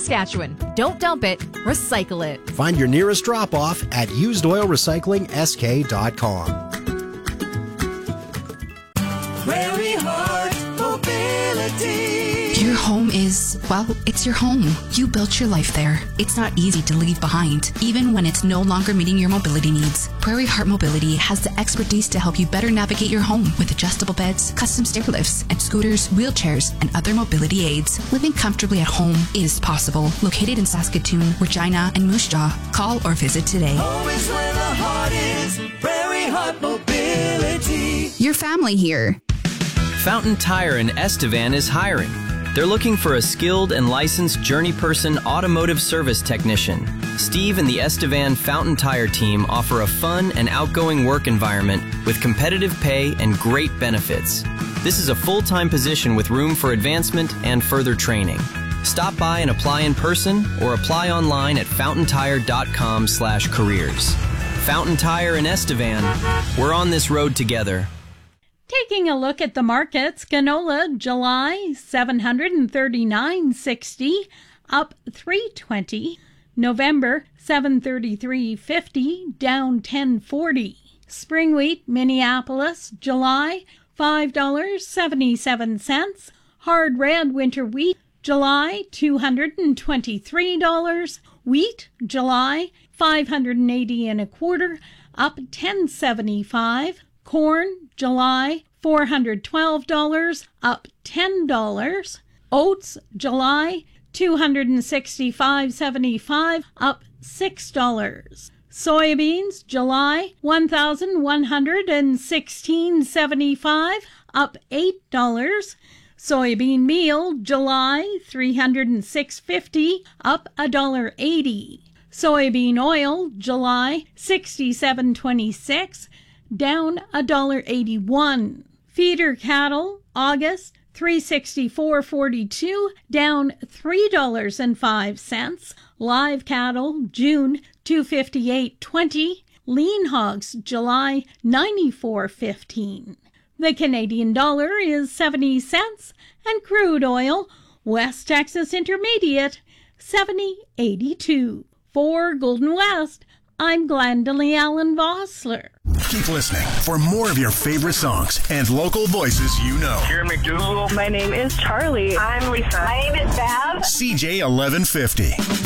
Saskatchewan. Don't dump it, recycle it. Find your nearest drop-off at usedoilrecyclingsk.com. Prairie Heart Mobility. Your home is, well, it's your home. You built your life there. It's not easy to leave behind, even when it's no longer meeting your mobility needs. Prairie Heart Mobility has the expertise to help you better navigate your home with adjustable beds, custom stair lifts, and scooters, wheelchairs, and other mobility aids. Living comfortably at home is possible. Located in Saskatoon, Regina, and Moose Jaw. Call or visit today. Home is where the heart is. Prairie Heart Mobility. Your family here. Fountain Tire in Estevan is hiring. They're looking for a skilled and licensed journey person automotive service technician. Steve and the Estevan Fountain Tire team offer a fun and outgoing work environment with competitive pay and great benefits. This is a full-time position with room for advancement and further training. Stop by and apply in person or apply online at fountaintire.com/careers. Fountain Tire in Estevan. We're on this road together. Taking a look at the markets, canola July $739.60, up $3.20. November $733.50, down $10.40. Spring wheat Minneapolis July $5.77. Hard red winter wheat July $223. Wheat July $580.25, up $10.75. Corn July $412, up $10. Oats July $265.75, up $6. Soybeans July $1,116.75, up $8. Soybean meal July $306.50, up $1.80. Soybean oil July $67.26, down $1.81. Feeder cattle August $364.42, down $3.05. Live cattle June $258.20. Lean hogs July $94.15. The Canadian dollar is 70 cents, and crude oil West Texas Intermediate 70.82. For Golden West, I'm Glendalee Allen Vossler. Keep listening for more of your favorite songs and local voices you know. Here McDougal. My name is Charlie. I'm Lisa. My name is Bev. CJ 1150.